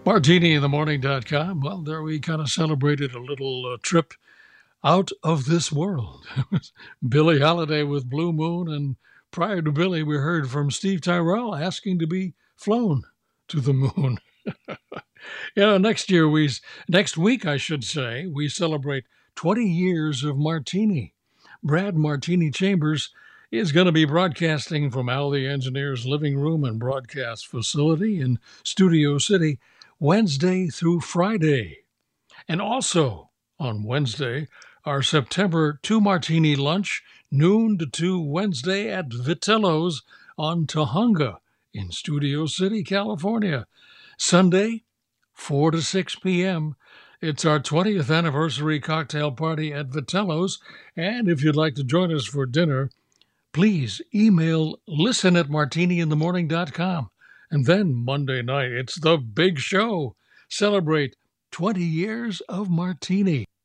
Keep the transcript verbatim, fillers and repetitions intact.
martini in the morning dot com. Well, there we kind of celebrated a little uh, trip out of this world. Billie Holiday with Blue Moon, and prior to Billie, we heard from Steve Tyrell asking to be flown to the moon. You know, next year we, next week I should say, we celebrate twenty years of Martini. Brad Martini Chambers is going to be broadcasting from Al the Engineer's living room and broadcast facility in Studio City Wednesday through Friday. And also on Wednesday, our September two Martini lunch, noon to two Wednesday at Vitello's on Tahunga in Studio City, California. Sunday, four to six p.m., it's our twentieth anniversary cocktail party at Vitello's. And if you'd like to join us for dinner, please email listen at martini in the morning dot com. And then Monday night, it's the big show. Celebrate twenty years of Martini.